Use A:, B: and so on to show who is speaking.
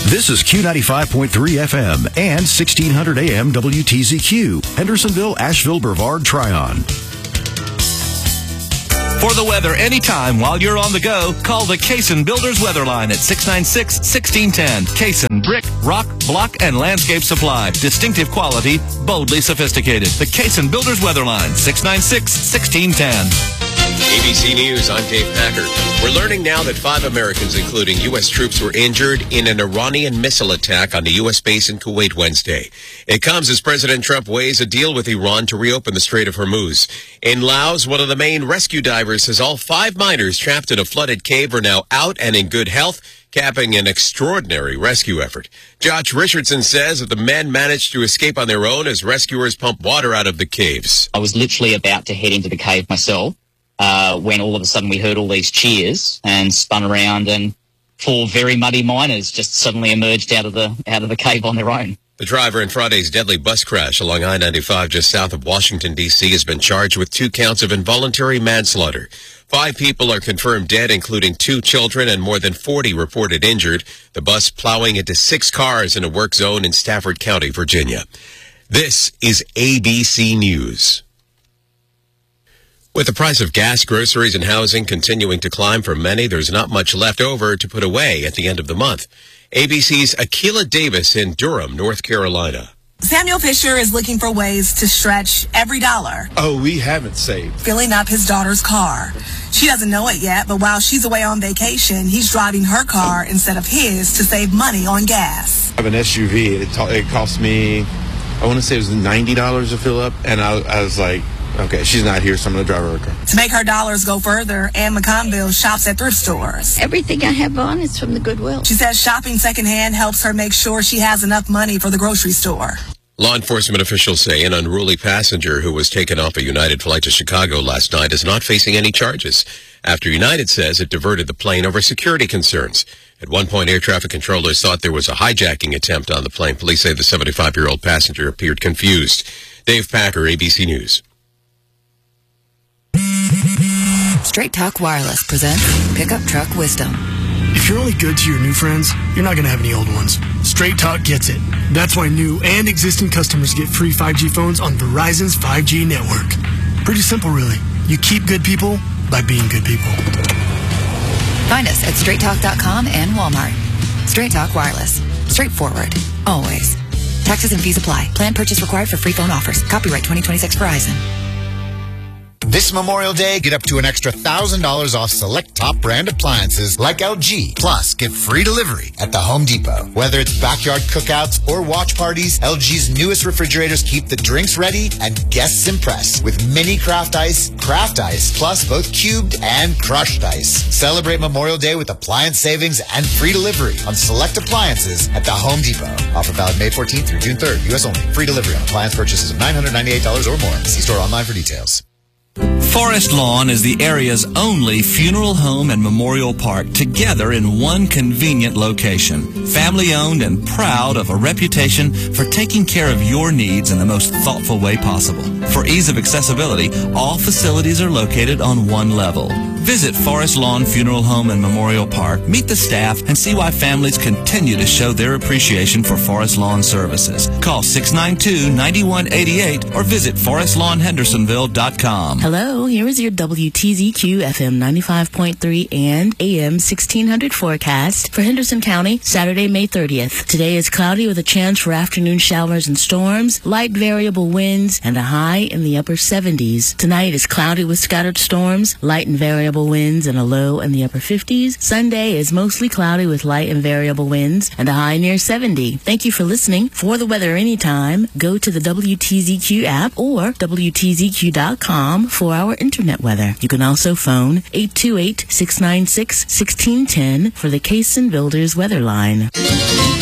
A: This is Q95.3 FM and 1600 AM WTZQ, Hendersonville, Asheville, Brevard, Tryon.
B: For the weather anytime while you're on the go, call the Cason Builders Weather Line at 696-1610. Cason Brick, Rock, Block, and Landscape Supply. Distinctive quality, boldly sophisticated. The Cason Builders Weather Line, 696-1610.
C: ABC News, I'm Dave Packer. We're learning now that 5 Americans, including U.S. troops, were injured in an Iranian missile attack on the U.S. base in Kuwait Wednesday. It comes as President Trump weighs a deal with Iran to reopen the Strait of Hormuz. In Laos, one of the main rescue divers says all 5 miners trapped in a flooded cave are now out and in good health, capping an extraordinary rescue effort. Josh Richardson says that the men managed to escape on their own as rescuers pump water out of the caves.
D: I was literally about to head into the cave myself. When all of a sudden we heard all these cheers and spun around, and 4 very muddy miners just suddenly emerged out of the cave on their own.
C: The driver in Friday's deadly bus crash along I-95 just south of Washington, D.C. has been charged with 2 counts of involuntary manslaughter. 5 people are confirmed dead, including 2 children, and more than 40 reported injured. The bus plowing into 6 cars in a work zone in Stafford County, Virginia. This is ABC News. With the price of gas, groceries, and housing continuing to climb for many, there's not much left over to put away at the end of the month. ABC's Akila Davis in Durham, North Carolina.
E: Samuel Fisher is looking for ways to stretch every dollar.
F: Oh, we haven't saved.
E: Filling up his daughter's car. She doesn't know it yet, but while she's away on vacation, he's driving her car instead of his to save money on gas.
F: I have an SUV. It cost me, I want to say it was $90 to fill up, and I was like, okay, she's not here, so I'm going to drive her car.
E: To make her dollars go further, Ann McConville shops at thrift stores.
G: Everything I have on is from the Goodwill.
E: She says shopping secondhand helps her make sure she has enough money for the grocery store.
C: Law enforcement officials say an unruly passenger who was taken off a United flight to Chicago last night is not facing any charges, after United says it diverted the plane over security concerns. At one point, air traffic controllers thought there was a hijacking attempt on the plane. Police say the 75-year-old passenger appeared confused. Dave Packer, ABC News.
H: Straight Talk Wireless presents Pickup Truck Wisdom.
I: If you're only good to your new friends, you're not going to have any old ones. Straight Talk gets it. That's why new and existing customers get free 5G phones on Verizon's 5G network. Pretty simple, really. You keep good people by being good people.
H: Find us at straighttalk.com and Walmart. Straight Talk Wireless. Straightforward. Always. Taxes and fees apply. Plan purchase required for free phone offers. Copyright 2026 Verizon.
J: This Memorial Day, get up to an extra $1,000 off select top brand appliances like LG. Plus, get free delivery at the Home Depot. Whether it's backyard cookouts or watch parties, LG's newest refrigerators keep the drinks ready and guests impressed with mini craft ice, plus both cubed and crushed ice. Celebrate Memorial Day with appliance savings and free delivery on select appliances at the Home Depot. Offer valid May 14th through June 3rd. U.S. only. Free delivery on appliance purchases of $998 or more. See store online for details.
B: Forest Lawn is the area's only funeral home and memorial park together in one convenient location. Family-owned and proud of a reputation for taking care of your needs in the most thoughtful way possible. For ease of accessibility, all facilities are located on one level. Visit Forest Lawn Funeral Home and Memorial Park, meet the staff, and see why families continue to show their appreciation for Forest Lawn services. Call 692-9188 or visit forestlawnhendersonville.com.
K: Hello, here is your WTZQ FM 95.3 and AM 1600 forecast for Henderson County, Saturday, May 30th. Today is cloudy with a chance for afternoon showers and storms, light variable winds, and a high in the upper 70s. Tonight is cloudy with scattered storms, light and variable winds, and a low in the upper 50s. Sunday is mostly cloudy with light and variable winds, and a high near 70. Thank you for listening. For the weather anytime, go to the WTZQ app or WTZQ.com for our internet weather. You can also phone 828-696-1610 for the Cason Builders weather line.